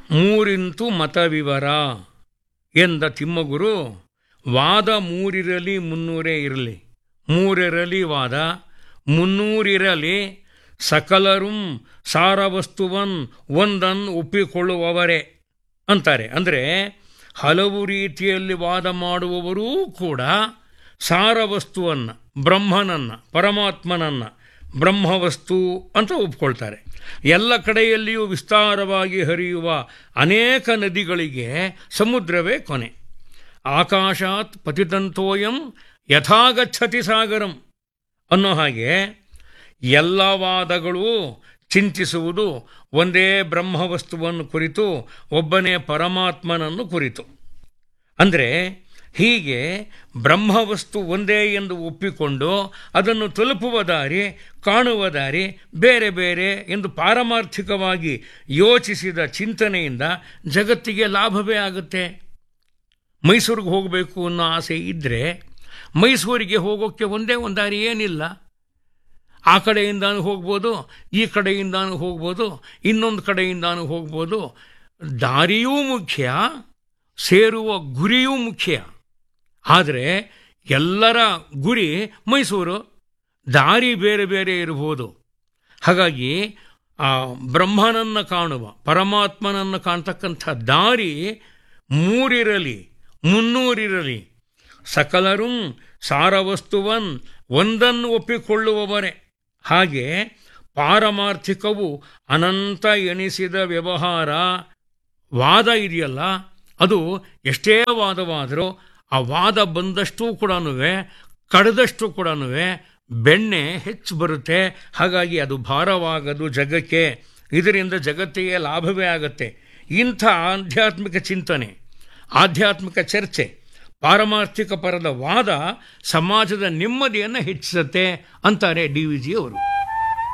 ಮೂರಿಂತು ಮತವಿವರ ಎಂದ ತಿಮ್ಮಗುರು, ವಾದ ಮೂರಿರಲಿ ಮುನ್ನೂರೇ ಇರಲಿ, ಮೂರಿರಲಿ ವಾದ ಮುನ್ನೂರಿರಲಿ, ಸಕಲರೂ ಸಾರವಸ್ತುವನ್ ಒಂದನ್ ಒಪ್ಪಿಕೊಳ್ಳುವವರೇ ಅಂತಾರೆ. ಅಂದರೆ ಹಲವು ರೀತಿಯಲ್ಲಿ ವಾದ ಮಾಡುವವರೂ ಕೂಡ ಸಾರವಸ್ತುವನ್ನು, ಬ್ರಹ್ಮನನ್ನು, ಪರಮಾತ್ಮನನ್ನು ಬ್ರಹ್ಮವಸ್ತು ಅಂತ ಒಪ್ಕೊಳ್ತಾರೆ. ಎಲ್ಲ ಕಡೆಯಲ್ಲಿಯೂ ವಿಸ್ತಾರವಾಗಿ ಹರಿಯುವ ಅನೇಕ ನದಿಗಳಿಗೆ ಸಮುದ್ರವೇ ಕೊನೆ. ಆಕಾಶಾತ್ ಪತಿತಂತೋಯಂ ಯಥಾಗಚ್ಚತಿ ಸಾಗರಂ ಅನ್ನೋ ಹಾಗೆ ಎಲ್ಲ ವಾದಗಳು ಚಿಂತಿಸುವುದು ಒಂದೇ ಬ್ರಹ್ಮವಸ್ತುವನ್ನು ಕುರಿತು, ಒಬ್ಬನೇ ಪರಮಾತ್ಮನನ್ನು ಕುರಿತು. ಅಂದರೆ ಹೀಗೆ ಬ್ರಹ್ಮವಸ್ತು ಒಂದೇ ಎಂದು ಒಪ್ಪಿಕೊಂಡು ಅದನ್ನು ತಲುಪುವ ದಾರಿ, ಕಾಣುವ ದಾರಿ ಬೇರೆ ಬೇರೆ ಎಂದು ಪಾರಮಾರ್ಥಿಕವಾಗಿ ಯೋಚಿಸಿದ ಚಿಂತನೆಯಿಂದ ಜಗತ್ತಿಗೆ ಲಾಭವೇ ಆಗುತ್ತೆ. ಮೈಸೂರಿಗೆ ಹೋಗಬೇಕು ಅನ್ನೋ ಆಸೆ ಇದ್ದರೆ ಮೈಸೂರಿಗೆ ಹೋಗೋಕ್ಕೆ ಒಂದೇ ಒಂದು ದಾರಿ ಏನಿಲ್ಲ. ಆ ಕಡೆಯಿಂದಾನು ಹೋಗ್ಬೋದು, ಈ ಕಡೆಯಿಂದಾನು ಹೋಗ್ಬೋದು, ಇನ್ನೊಂದು ಕಡೆಯಿಂದಾನು ಹೋಗ್ಬೋದು. ದಾರಿಯೂ ಮುಖ್ಯ, ಸೇರುವ ಗುರಿಯೂ ಮುಖ್ಯ. ಆದರೆ ಎಲ್ಲರ ಗುರಿ ಮೈಸೂರು, ದಾರಿ ಬೇರೆ ಬೇರೆ ಇರಬಹುದು. ಹಾಗಾಗಿ ಆ ಬ್ರಹ್ಮನನ್ನು ಕಾಣುವ, ಪರಮಾತ್ಮನನ್ನು ಕಾಣ್ತಕ್ಕಂಥ ದಾರಿ ಮೂರಿರಲಿ ಮುನ್ನೂರಿರಲಿ, ಸಕಲರೂ ಸಾರವಸ್ತುವನ್ ಒಂದನ್ನು ಒಪ್ಪಿಕೊಳ್ಳುವವರೇ. ಹಾಗೆ ಪಾರಮಾರ್ಥಿಕವು ಅನಂತ ಎಣಿಸಿದ ವ್ಯವಹಾರ. ವಾದ ಇದೆಯಲ್ಲ, ಅದು ಎಷ್ಟೇ ವಾದವಾದರೂ ಆ ವಾದ ಬಂದಷ್ಟೂ ಕೂಡ, ಕಳೆದಷ್ಟು ಕೂಡ ಬೆಣ್ಣೆ ಹೆಚ್ಚು ಬರುತ್ತೆ. ಹಾಗಾಗಿ ಅದು ಭಾರವಾಗದು ಜಗಕ್ಕೆ. ಇದರಿಂದ ಜಗತ್ತಿಗೆ ಲಾಭವೇ ಆಗುತ್ತೆ. ಇಂಥ ಆಧ್ಯಾತ್ಮಿಕ ಚಿಂತನೆ, ಆಧ್ಯಾತ್ಮಿಕ ಚರ್ಚೆ, ಪಾರಮಾರ್ಥಿಕ ಪರದ ವಾದ ಸಮಾಜದ ನೆಮ್ಮದಿಯನ್ನು ಹೆಚ್ಚಿಸುತ್ತೆ ಅಂತಾರೆ ಡಿ ವಿ ಜಿ ಅವರು.